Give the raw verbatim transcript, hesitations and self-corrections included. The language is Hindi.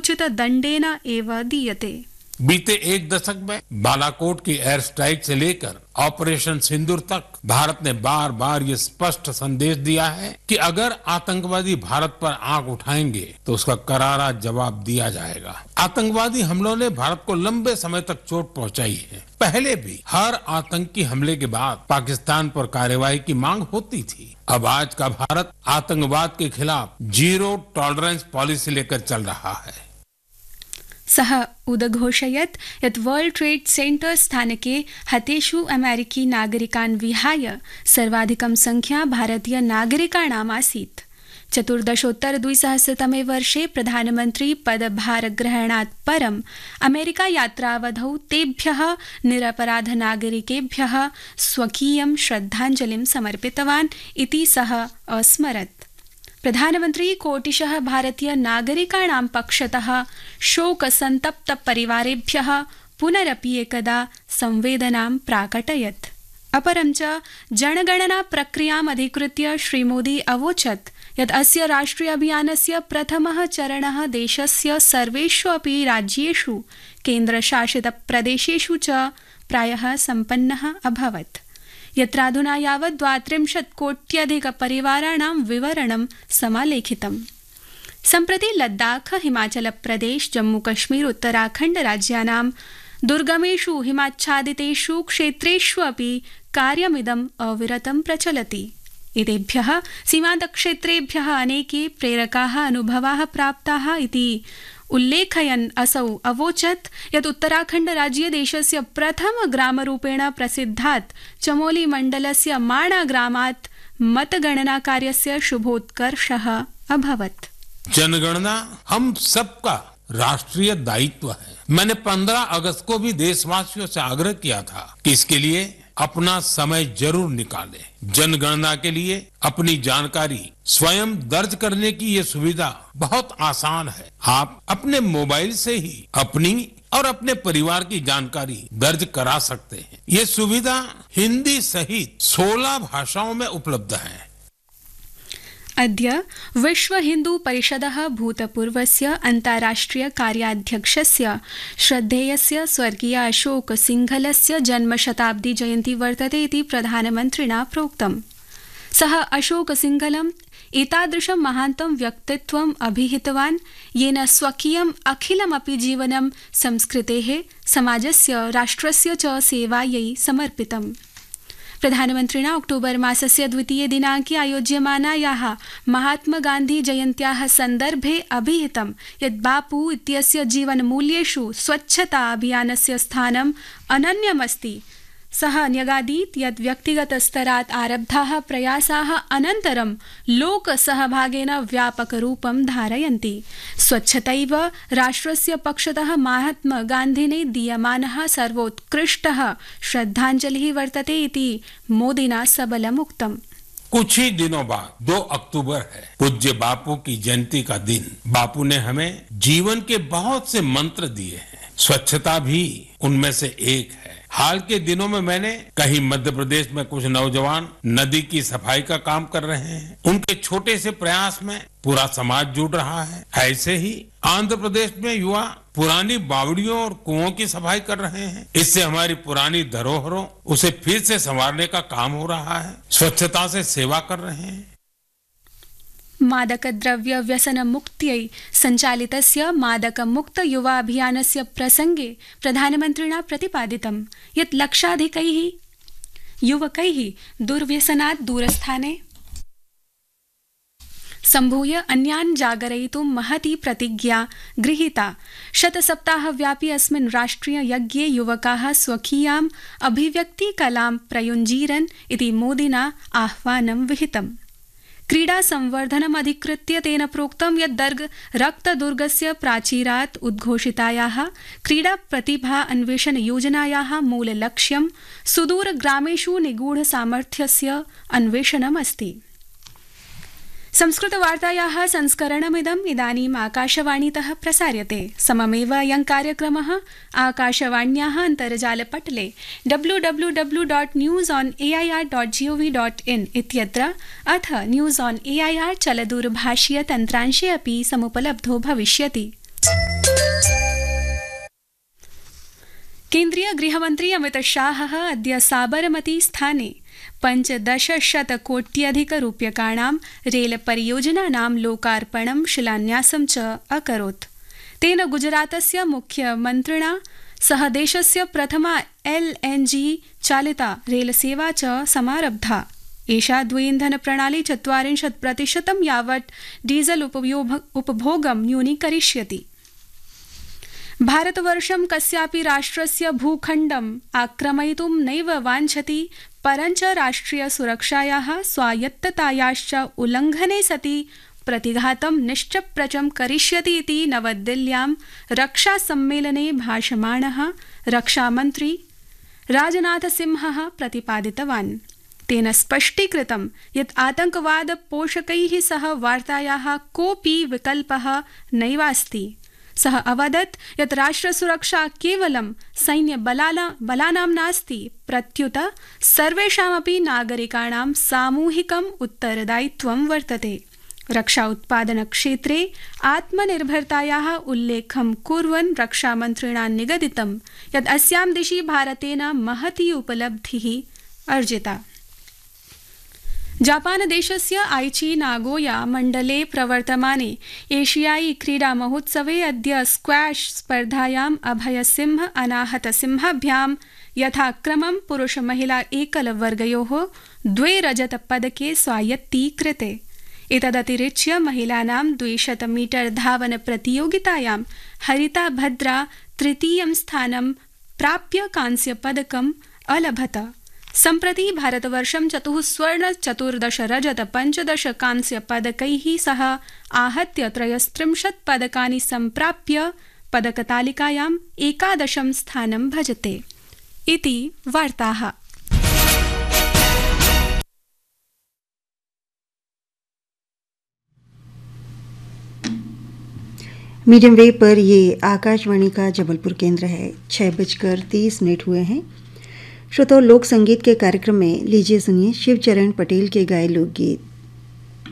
कदाचित् दंडेन एव दीयते। बीते एक दशक में बालाकोट की एयर स्ट्राइक से लेकर ऑपरेशन सिंदूर तक भारत ने बार बार ये स्पष्ट संदेश दिया है कि अगर आतंकवादी भारत पर आंख उठाएंगे तो उसका करारा जवाब दिया जाएगा। आतंकवादी हमलों ने भारत को लंबे समय तक चोट पहुंचाई है। पहले भी हर आतंकी हमले के बाद पाकिस्तान पर कार्रवाई की मांग होती थी। अब आज का भारत आतंकवाद के खिलाफ जीरो टॉलरेंस पॉलिसी लेकर चल रहा है। सः उदघोषयत् यत् वर्ल्ड ट्रेड सेंटर स्थानके हतेषु अमेरिकी नागरिकान् विहाय सर्वाधिकं संख्या भारतीय नागरिकाणाम् आसीत्। चतुर्दशोत्तर द्विसहस्रतमे वर्षे प्रधानमन्त्री पदभारग्रहणात् परम् अमेरिका यात्रावधौ तेभ्यः निरपराध नागरिकेभ्यः स्वकीयं श्रद्धाञ्जलिं समर्पितवान् इति सः अस्मरत्। प्रधानमन्त्री कोटिशः भारतीय नागरिकाणां पक्षतः शोकसन्तप्त परिवारेभ्यः पुनरपि एकदा संवेदनां प्राकटयत्। अपरं च जनगणना प्रक्रियाम् अधिकृत्य श्रीमोदी अवोचत् यत् अस्य राष्ट्रिय अभियानस्य प्रथमः चरणः देशस्य सर्वेषु अपि राज्येषु केन्द्रशासित प्रदेशेषु च प्रायः सम्पन्नः अभवत्, यत्राधुना यावत् द्वात्रिंशत् कोट्यधिक परिवाराणां विवरणं समालेखितम्। सम्प्रति लद्दाख, हिमाचल प्रदेश, जम्मू कश्मीर, उत्तराखण्ड राज्यानां दुर्गमेषु हिमाच्छादितेषु क्षेत्रेषु अपि कार्यमिदम् अविरतं प्रचलति। एतेभ्यः सीमान्तक्षेत्रेभ्यः अनेके प्रेरकाः अनुभवाः प्राप्ताः इति उल्लेखयन् असौ अवोचत् यत् उत्तराखण्ड राज्ये देशस्य प्रथम ग्रामरूपेण प्रसिद्धात् चमोली मण्डलस्य माणा ग्रामात् मतगणना कार्यस्य शुभोत्कर्षः अभवत्। जनगणना हम सबका राष्ट्रीय दायित्व है। मैंने पंद्रह अगस्त को भी देशवासियों से आग्रह किया था कि इसके लिए अपना समय जरूर निकालें। जनगणना के लिए अपनी जानकारी स्वयं दर्ज करने की ये सुविधा बहुत आसान है। आप अपने मोबाइल से ही अपनी और अपने परिवार की जानकारी दर्ज करा सकते हैं। ये सुविधा हिंदी सहित सोलह भाषाओं में उपलब्ध है। अद्य विश्व हिंदू परिषदः भूतपूर्वस्य अन्ताराष्ट्रिय कार्याध्यक्षस्य श्रद्धेयस्य स्वर्गीय अशोक सिंघलस्य जन्मशताब्दी जयन्ती वर्तते इति प्रधानमन्त्रिणा प्रोक्तम्। सः अशोक सिंघलम् एतादृशं महान्तं व्यक्तित्वम् अभिहितवान् येन स्वकीयम् अखिलमपि जीवनं संस्कृतेः, समाजस्य, राष्ट्रस्य च सेवायै समर्पितम्। प्रधानमन्त्रिणा अक्टोबर मासस्य द्वितीये दिनाङ्के आयोज्यमानायाः महात्मा गान्धी जयन्त्याः सन्दर्भे अभिहितं यत् बापू इत्यस्य जीवनमूल्येषु स्वच्छता अभियानस्य स्थानम् अनन्यमस्ति। सः न्यगादीत् यत् व्यक्तिगतस्तरात् आरब्धाः प्रयासाः अनन्तरं लोकसहभागेन व्यापकरूपं धारयन्ति। स्वच्छतैव राष्ट्रस्य पक्षतः महात्मा गान्धिने दीयमानः सर्वोत्कृष्टः श्रद्धाञ्जलिः वर्तते इति मोदिना सबलम् उक्तम्। कुछ ही दिनों बाद दो अक्टूबर है, पूज्य बापू की जयंती का दिन। बापू ने हमें जीवन के बहुत से मंत्र दिए हैं, स्वच्छता भी उनमें से एक है। हाल के दिनों में मैंने कहीं मध्य प्रदेश में कुछ नौजवान नदी की सफाई का काम कर रहे हैं। उनके छोटे से प्रयास में पूरा समाज जुड़ रहा है। ऐसे ही आंध्र प्रदेश में युवा पुरानी बावड़ियों और कुओं की सफाई कर रहे हैं। इससे हमारी पुरानी धरोहरों उसे फिर से संवारने का काम हो रहा है। स्वच्छता से सेवा कर रहे हैं। मादकद्रव्य व्यसन मुक्त्यै संचालितस्य मादक मुक्त युवा अभियानस्य प्रसंगे प्रधानमन्त्रिणा प्रतिपादितं यत् लक्षाधिकैः युवकैः दुर्व्यसनात् दूरस्थाने सम्भूय अन्यान् जागरयितुं महती प्रतिज्ञा गृहीता। शतसप्ताहव्यापी अस्मिन् राष्ट्रिय यज्ञे युवकाः स्वकीयाम् अभिव्यक्तिकलां प्रयुञ्जीरन् इति मोदिना आह्वानं विहितम्। क्रीडा संवर्धनम् अधिकृत्य तेन प्रोक्तं यत् दर्ग रक्तदुर्गस्य प्राचीरात् उद्घोषितायाः क्रीडा प्रतिभा अन्वेषण योजनायाः मूललक्ष्यं सुदूर ग्रामेषु निगूढ सामर्थ्यस्य अन्वेषणम् अस्ति। संस्कृतवार्तायाः संस्करणमिदम् इदानीम् आकाशवाणीतः प्रसार्यते। सममेव अयं कार्यक्रमः आकाशवाण्याः अन्तर्जालपटले W W W dot news on A I are dot ji O V dot in इत्यत्र अथ न्यूस् आन् ए ऐ आर् चलदूरभाषीयतन्त्रांशे अपि समुपलब्धो भविष्यति। केन्द्रीय गृहमन्त्री अमितशाहः अद्य साबरमती स्थाने पञ्चदशशतकोट्यधिकरूप्यकाणां रेलपरियोजनानां लोकार्पणं शिलान्यासं च अकरोत्। तेन गुजरातस्य मुख्यमन्त्रिणा सह देशस्य प्रथमा एल् एन् जी चालिता रेलसेवा च समारब्धा। एषा द्वि-इन्धन प्रणाली चत्वारिंशत् प्रतिशतं यावत् डीजल उपभोगं न्यूनीकरिष्यति। भारतवर्षं कस्यापि राष्ट्रस्य भूखण्डम् आक्रमयितुं नैव वाञ्छति, परञ्च राष्ट्रिय सुरक्षायाः स्वायत्ततायाश्च उल्लङ्घने सति प्रतिघातं निश्चप्रचं करिष्यति इति नवदिल्ल्यां रक्षासम्मेलने भाषमाणः रक्षामन्त्री राजनाथसिंहः प्रतिपादितवान्। तेन स्पष्टीकृतं यत् आतंकवाद पोषकैः सह वार्तायाः कोऽपि विकल्पः नैवास्ति। सः अवदत् यत् राष्ट्रसुरक्षा केवलं सैन्यबलानां नास्ति, प्रत्युत सर्वेषामपि नागरिकाणां सामूहिकम् उत्तरदायित्वं वर्तते। रक्षा उत्पादन क्षेत्रे आत्मनिर्भरतायाः उल्लेखं कुर्वन् रक्षामन्त्रिणा निगदितं यत् अस्यां दिशि भारतेन महती उपलब्धिः अर्जिता। जापानदेशस्य आइची नागोया मण्डले प्रवर्तमाने एशियाई क्रीडा महोत्सवे अद्य स्क्वैश स्पर्धायाम् अभयसिंह अनाहतसिंहाभ्यां यथाक्रमं पुरुष महिला एकलवर्गयोः द्वे रजतपदके स्वायत्तीकृते। एतदतिरिच्य महिलानां द्विशत मीटर धावन प्रतियोगितायां हरिता भद्रा तृतीयं स्थानं प्राप्य कांस्यपदकम् अलभत। सम्प्रति भारतवर्षं चतुः स्वर्ण चतुर्दश रजत पञ्चदश कांस्य पदकैः सह आहत्य त्रयस्त्रिंशत् पदकानि सम्प्राप्य पदकतालिकायाम् एकादशं स्थानं भजते। इति वार्ताः। मीडियम वेव पर ये आकाशवाणी का जबलपुर केंद्र है। छह बजकर तीस मिनट हुए हैं। श्रोताओं, लोक संगीत के कार्यक्रम में लीजिए सुनिए शिवचरण पटेल के गाए लोकगीत।